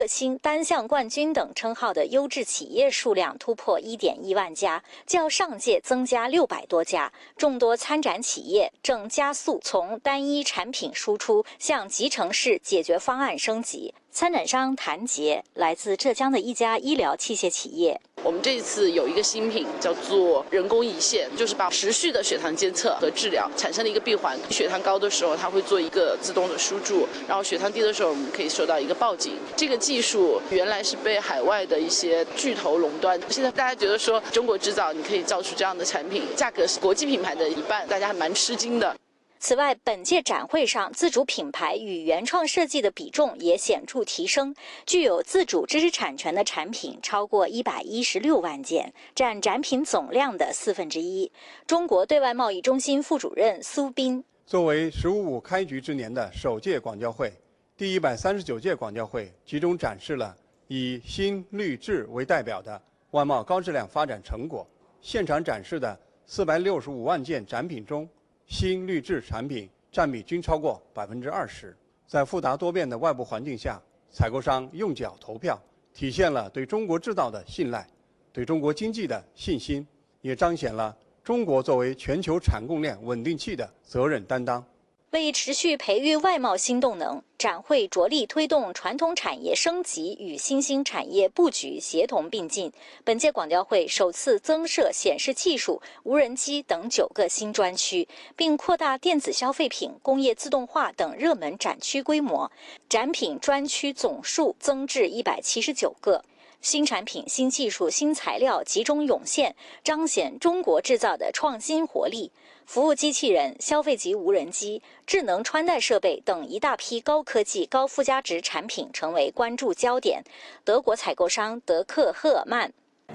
新单项冠军等称号的优质企业数量突破 1.1 万家，较上届增加600多家。众多参展企业正加速从单一产品输出向集成式解决方案升级。参展商谭杰来自浙江的一家医疗器械企业。 我们这一次有一个新品叫做人工胰腺，就是把持续的血糖监测和治疗产生的一个闭环。血糖高的时候，它会做一个自动的输注，然后血糖低的时候，我们可以收到一个报警。这个技术原来是被海外的一些巨头垄断，现在大家觉得说中国制造，你可以造出这样的产品，价格是国际品牌的一半，大家还蛮吃惊的。 此外，本届展会上自主品牌与原创设计的比重也显著提升，具有自主知识产权的产品超过116万件，占展品总量的1/4。中国对外贸易中心副主任苏斌： 作为“15+5”开局之年的首届广交会，第139届广交会集中展示了以新、绿、质为代表的外贸高质量发展成果。现场展示的465万件展品中，新绿质产品占比均超过20%。在复杂多变的外部环境下，采购商用脚投票，体现了对中国制造的信赖，对中国经济的信心，也彰显了中国作为全球产供链稳定器的责任担当。 为持续培育外贸新动能，展会着力推动传统产业升级与新兴产业布局协同并进。本届广交会首次增设显示技术、无人机等9个新专区，并扩大电子消费品、工业自动化等热门展区规模，展品专区总数增至179个。新产品、新技术、新材料集中涌现，彰显中国制造的创新活力。服务机器人、消费级无人机、智能穿戴设备等一大批高科技、高附加值产品成为关注焦点。德国采购商德克赫尔曼。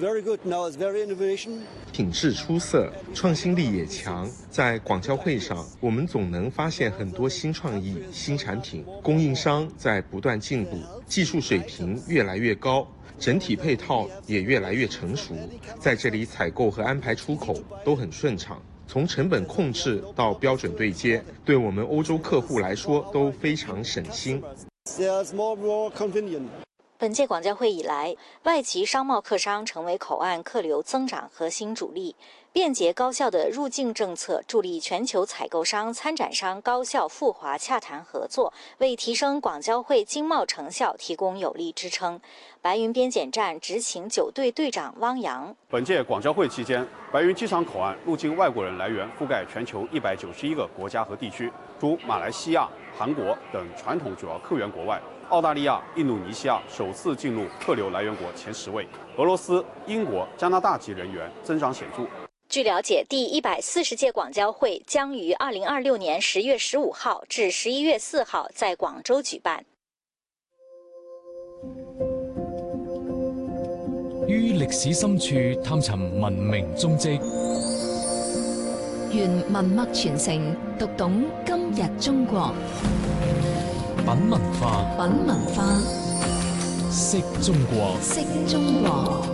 品质出色，创新力也强。在广交会上，我们总能发现很多新创意、新产品，供应商在不断进步，技术水平越来越高，整体配套也越来越成熟。在这里，采购和安排出口都很顺畅，从成本控制到标准对接，对我们欧洲客户来说都非常省心。 本届广交会以来，外籍商贸客商成为口岸客流增长核心主力。便捷高效的入境政策助力全球采购商、参展商高效赴华洽谈合作，为提升广交会经贸成效提供有力支撑。白云边检站执勤9队队长汪洋： 本届广交会期间，白云机场口岸入境外国人来源覆盖全球191个国家和地区，除马来西亚、韩国等传统主要客源国外，澳大利亚、印度尼西亚首次进入客流来源国前10位，俄罗斯、英国、加拿大籍人员增长显著。 据了解，第140届广交会将于2026年10月15号至11月4号在广州举办。 於歷史深處探尋文明蹤跡， 願文脈傳承，讀懂今日中國。 品文化， 品文化， 識中國， 識中國。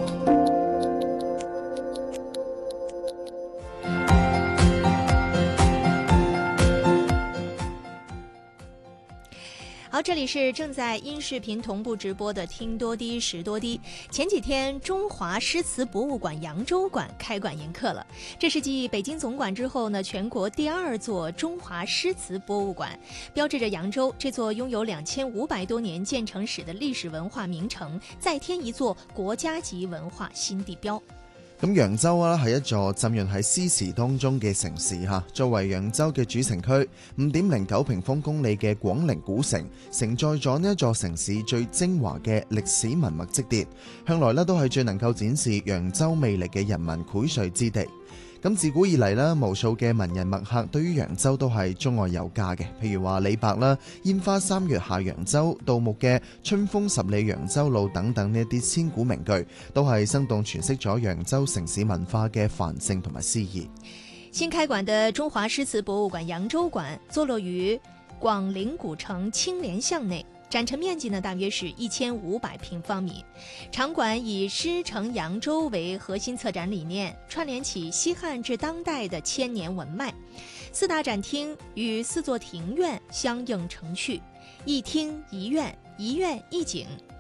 好，这里是正在音视频同步直播的听多滴识多滴。前几天，中华诗词博物馆扬州馆开馆迎客了。这是继北京总馆之后呢，全国第2座中华诗词博物馆，标志着扬州这座拥有2500多年建成史的历史文化名城，再添一座國家級文化新地標。 咁揚州係一座浸潤喺詩詞當中嘅城市嚇，作為揚州嘅主城區，5.09平方公里嘅廣陵古城，承載咗呢一座城市最精華嘅歷史文物積澱，向來都係最能夠展示揚州魅力嘅人文薈萃之地。咁自古以嚟咧，無數嘅文人墨客對於揚州都係鍾愛有加嘅，譬如話李白啦，煙花3月下揚州，杜牧嘅春風十里揚州路等等呢一啲千古名句，都係生動詮釋咗揚州城市文化嘅繁盛同埋詩意。 新開館的中華詩詞博物館揚州館坐落於廣陵古城青蓮巷內，展陳面積呢大約是1500平方米。場館以詩城揚州為核心策展理念，串聯起西漢至當代的千年文脈。4大展廳與4座庭院相映成趣，一廳一院，一院一景，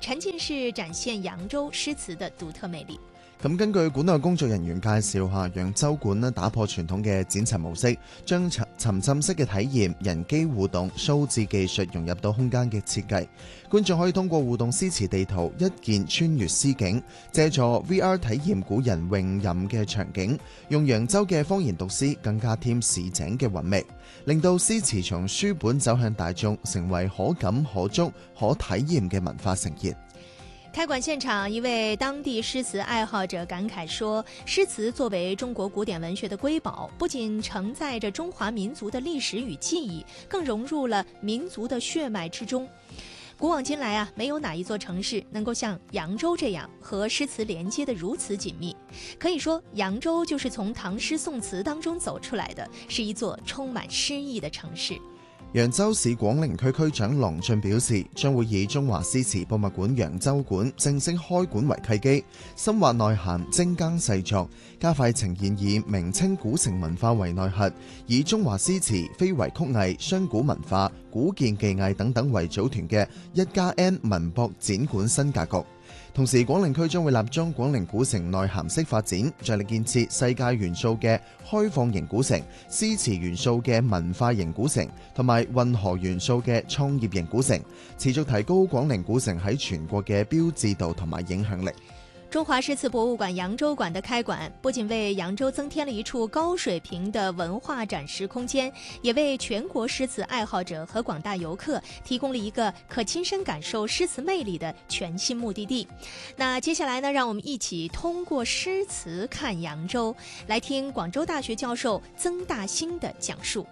沉浸式展現揚州詩詞的獨特魅力。 咁根據館內工作人員介紹下，揚州館呢打破傳統嘅剪輯模式，將沉浸式嘅體驗、人機互動、數字技術融入到空間嘅設計。觀眾可以通過互動詩詞地圖一鍵穿越詩境，借助 VR 體驗古人詠吟嘅場景，用揚州嘅方言讀詩，更加添市井嘅韻味，令到詩詞從書本走向大眾，成為可感可觸可體驗嘅文化盛宴。 開館現場，一位當地詩詞愛好者感慨說，詩詞作為中國古典文學的瑰寶，不僅承載着中華民族的歷史與記憶，更融入了民族的血脈之中。古往今來沒有哪一座城市能夠像揚州這樣和詩詞連接得如此緊密。可以說，揚州就是從唐詩宋詞當中走出來的，是一座充滿詩意的城市。 揚州市廣寧區區長郎俊表示，將會以中華詩詞博物館揚州館正式開館為契機，深挖內涵，精耕細作，加快呈現以明清古城文化為內核，以中華詩詞、非遺曲藝、雙古文化、古建技藝等等為組團嘅1+N 文博展館新格局。同時，廣寧區將會立中廣寧古城內涵式發展，着力建設世界元素嘅開放型古城、詩詞元素嘅文化型古城，同埋混合元素嘅創業型古城，持續提高廣寧古城喺全國嘅標誌度同埋影響力。 中華詩詞博物館揚州館的開館，不僅為揚州增添了一處高水平的文化展示空間，也為全國詩詞愛好者和廣大遊客提供了一個可親身感受詩詞魅力的全新目的地。那接下來呢，讓我們一起通過詩詞看揚州，來聽廣州大學教授曾大興的講述。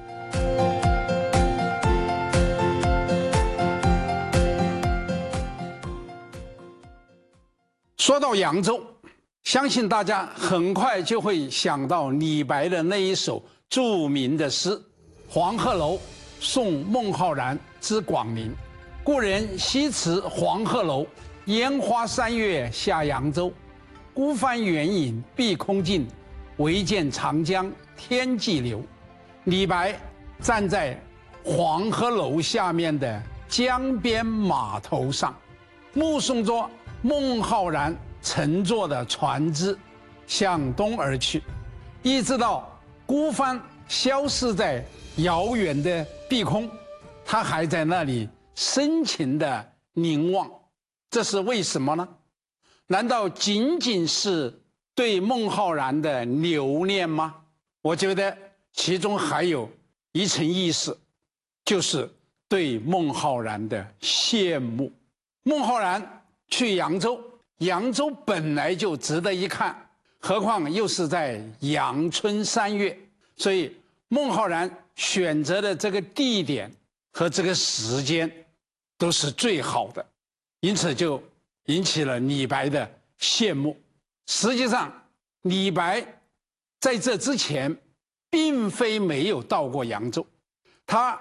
說到揚州，相信大家很快就會想到李白的那一首著名的詩《黃鶴樓送孟浩然之廣陵》。故人西辭黃鶴樓，煙花3月下揚州。孤帆遠影碧空盡，唯見長江天際流。李白站在黃鶴樓下面的江邊碼頭上，目送着孟浩然乘坐的船只向東而去，一直到孤帆消失在遙遠的碧空，他還在那裡深情地凝望。這是為什麼呢？難道僅僅是對孟浩然的留戀嗎？我覺得其中還有一層意思，就是對孟浩然的羨慕。孟浩然去揚州，揚州本來就值得一看，何況又是在陽春3月，所以孟浩然選擇的這個地點和這個時間都是最好的，因此就引起了李白的羨慕。實際上，李白在這之前並非沒有到過揚州，他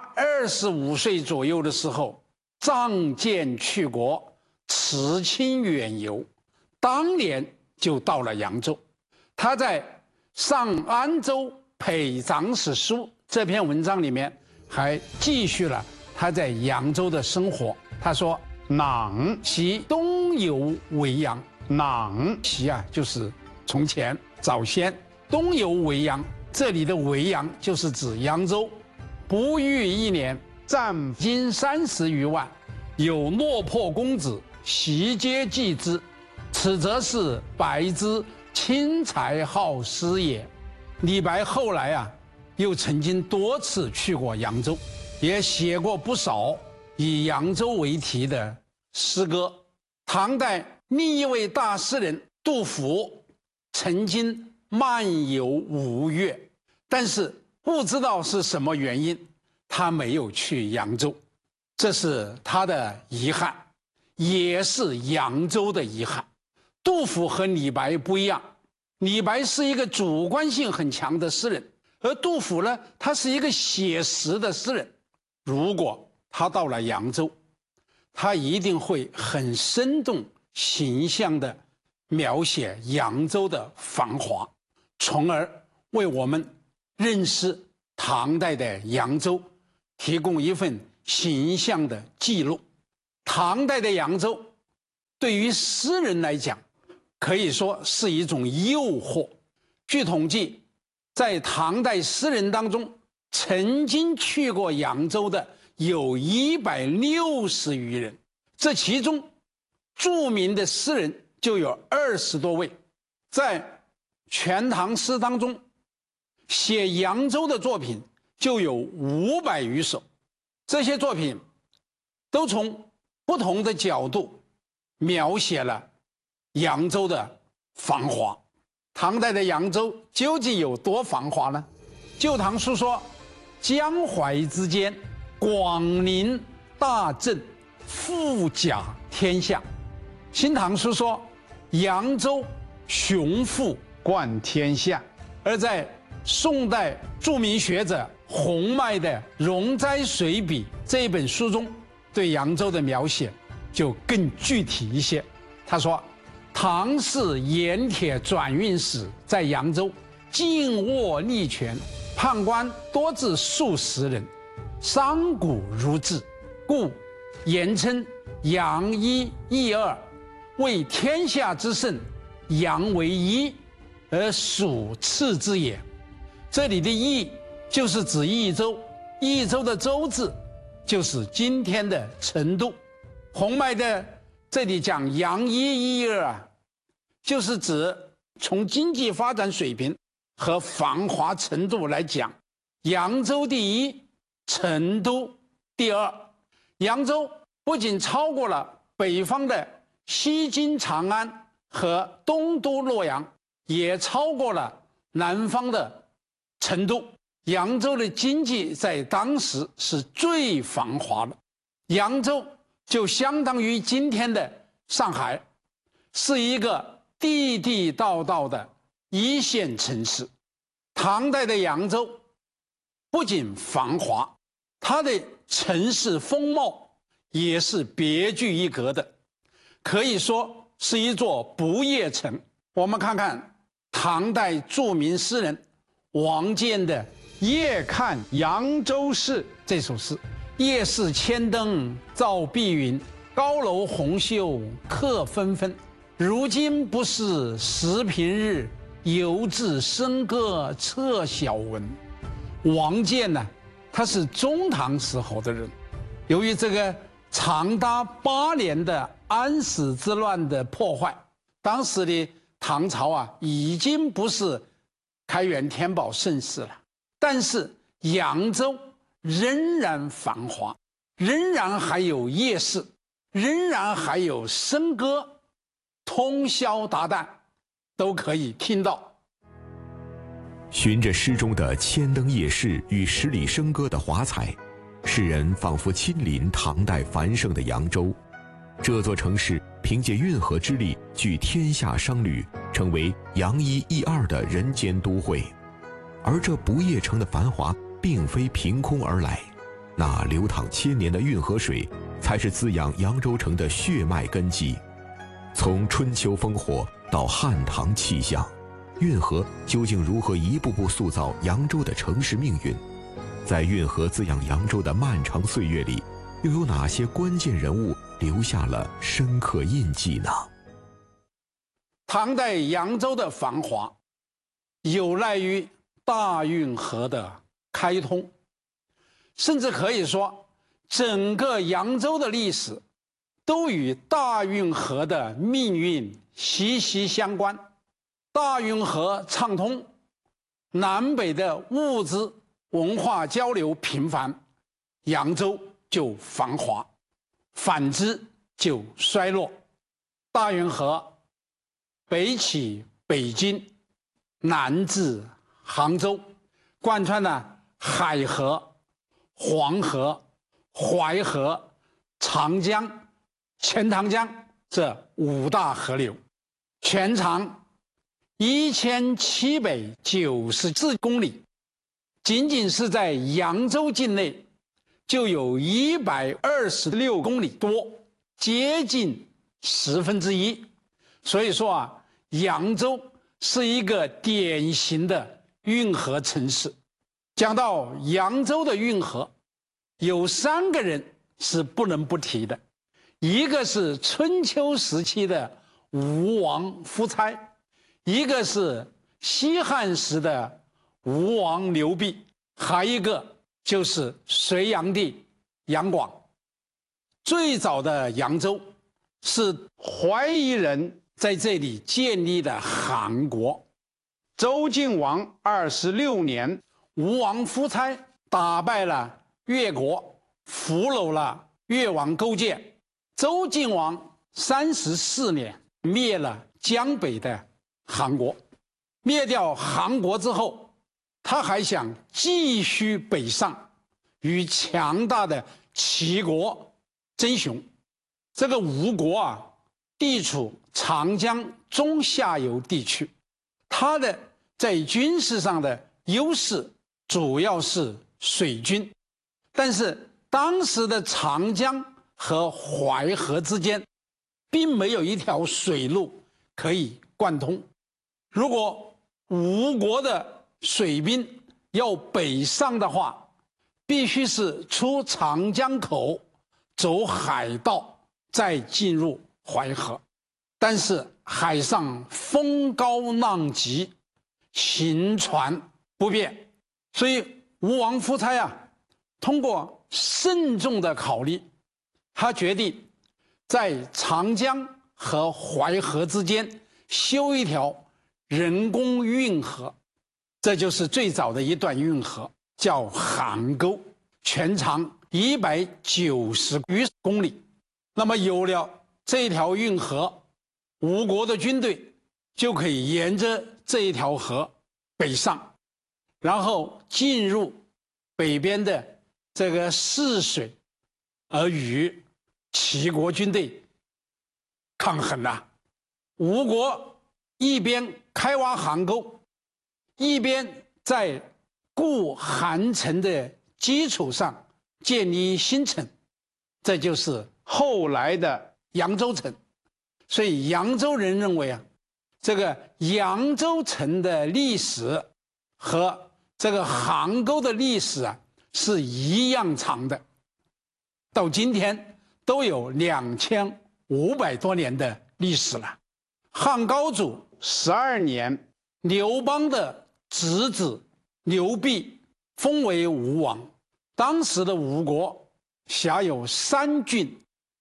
25歲左右的時候仗劍去國，辭親遠遊，當年就到了揚州。他在《上安州裴長史書》這篇文章裡面還繼續了他在揚州的生活。他說：囊昔東遊為陽，囊昔就是從前早先，東遊為陽，這裡的為陽就是指揚州。不遇1年，占金30餘萬，有落魄公子席皆繼之，此則是白之輕才好詩也。李白後來又曾經多次去過揚州，也寫過不少以揚州為題的詩歌。唐代另一位大詩人杜甫曾經漫遊5月，但是不知道是什麼原因，他沒有去揚州，這是他的遺憾，也是揚州的遺憾。杜甫和李白不一樣，李白是一個主觀性很強的詩人，而杜甫呢，他是一個寫實的詩人。如果他到了揚州，他一定會很生動形象地描寫揚州的繁華，從而為我們認識唐代的揚州提供一份形象的記錄。唐代的揚州对于诗人来讲，可以说是一种诱惑。据统计，在唐代诗人当中，曾经去过扬州的有160余人，这其中著名的诗人就有20多位。在《全唐诗》当中，写扬州的作品就有500余首，这些作品都从不同的角度描写了扬州的繁华。唐代的扬州究竟有多繁华呢？《旧唐书》说：“江淮之间，广宁大镇，富甲天下。”《新唐书》说：“扬州雄富冠天下。”而在宋代著名学者洪迈的《容斋随笔》这一本书中，对扬州的描写就更具体一些。他说：“唐氏盐铁转运使在扬州，尽握利权，判官多至数十人，商贾如治，故言称扬一益二，为天下之盛，扬为一，而蜀次之也。”这里的益就是指益州，益州的州字就是今天的成都。洪迈的这里讲扬一益二啊，就是指从经济发展水平和繁华程度来讲，扬州第一，成都第二。扬州不仅超过了北方的西京长安和东都洛阳，也超过了南方的成都。扬州的经济在当时是最繁华的，扬州就相当于今天的上海，是一个地地道道的一线城市。唐代的扬州不仅繁华，它的城市风貌也是别具一格的，可以说是一座不夜城。我们看看唐代著名诗人王建的《夜看扬州市》这首诗：“夜市千灯照碧云，高楼红袖客纷纷。如今不是时平日，犹自笙歌彻晓闻。”王建呢，他是中唐时候的人，由于这个长达8年的安史之乱的破坏，当时的唐朝啊，已经不是开元天宝盛世了，但是扬州仍然繁华，仍然还有夜市，仍然还有笙歌，通宵达旦都可以听到。 循着诗中的千灯夜市与十里笙歌的华彩，诗人仿佛亲临唐代繁盛的扬州。这座城市凭借运河之力，聚天下商旅，成为扬一益二的人间都会。而这不夜城的繁华并非凭空而来，那流淌千年的运河水才是滋养扬州城的血脉根基。从春秋烽火到汉唐气象，运河究竟如何一步步塑造扬州的城市命运？在运河滋养扬州的漫长岁月里，又有哪些关键人物留下了深刻印记呢？ 唐代扬州的繁华有赖于大运河的开通，甚至可以说整个扬州的历史都与大运河的命运息息相关。大运河畅通，南北的物资文化交流频繁，扬州就繁华；反之就衰落。大运河北起北京，南至杭州，贯穿了海河、黄河、淮河、长江、钱塘江这5大河流，全长1794公里，仅仅是在扬州境内就有126公里多，接近1/10。所以说啊，扬州是一个典型的运河城市。讲到扬州的运河，有3个人是不能不提的， 一个是春秋时期的吴王夫差，一个是西汉时的吴王刘濞，还一个就是隋炀帝杨广。最早的扬州是怀疑人在这里建立的韩国。周敬王26年，吴王夫差打败了越国，俘虏了越王勾践。周敬王34年灭了江北的韩国。灭掉韩国之后，他还想继续北上，与强大的齐国争雄。这个吴国啊，地处长江中下游地区，它的在军事上的优势主要是水军，但是当时的长江和淮河之间并没有一条水路可以贯通。如果吴国的水兵要北上的话，必须是出长江口，走海道，再进入淮河。但是海上风高浪急，行船不便，所以吴王夫差啊，通过慎重的考虑，他决定在长江和淮河之间修一条人工运河，这就是最早的一段运河，叫邗沟，全长190余公里。那么有了这条运河，吴国的军队就可以沿着这一条河北上，然后进入北边的这个泗水，而与齐国军队抗衡了。吴国一边开挖邗沟，一边在固韩城的基础上建立新城，这就是后来的扬州城。所以扬州人认为啊，这个扬州城的历史和这个邗沟的历史啊是一样长的，到今天都有2500多年的历史了。汉高祖12年，刘邦的侄子刘濞封为吴王。当时的吴国辖有3郡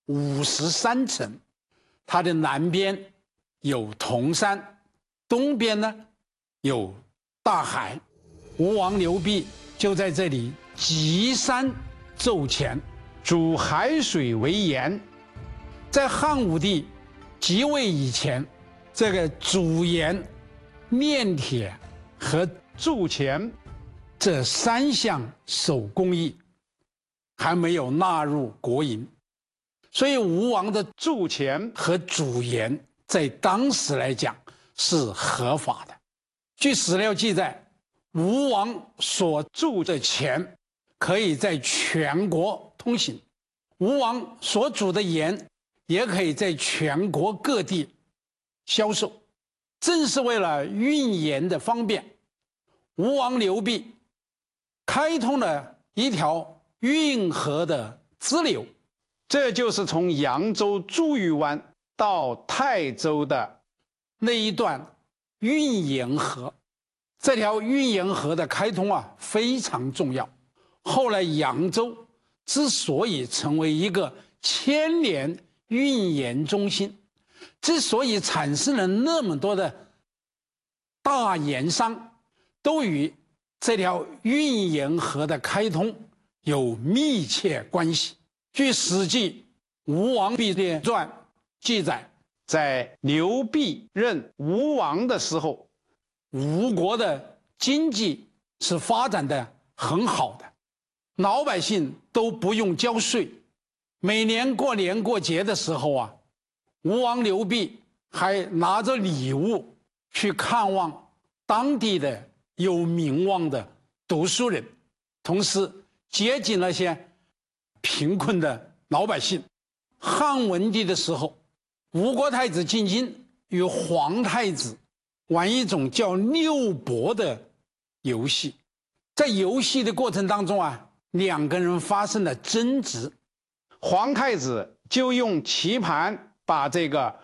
53城，它的南边有铜山，东边呢有大海。吴王刘濞就在这里集山奏前，主海水为盐。在汉武帝即位以前，这个煮盐、炼铁和铸钱这3项手工艺还没有纳入国营，所以吴王的铸钱和煮盐在当时来讲是合法的。据史料记载，吴王所铸的钱可以在全国通行，吴王所煮的盐也可以在全国各地销售。正是为了运盐的方便，吴王刘濞开通了一条运河的支流，这就是从扬州珠玉湾到泰州的那一段运盐河。这条运盐河的开通啊非常重要。后来扬州之所以成为一个千年运盐中心，之所以产生了那么多的大盐商，都与这条运盐河的开通有密切关系。据《史记·吴王濞列传》记载，在刘濞任吴王的时候，吴国的经济是发展的很好的，老百姓都不用交税。每年过年过节的时候啊，吴王刘濞还拿着礼物去看望当地的有名望的读书人，同时接济那些贫困的老百姓。汉文帝的时候，吴国太子进京与皇太子玩一种叫六博的游戏，在游戏的过程当中啊，2个人发生了争执。皇太子就用棋盘把这个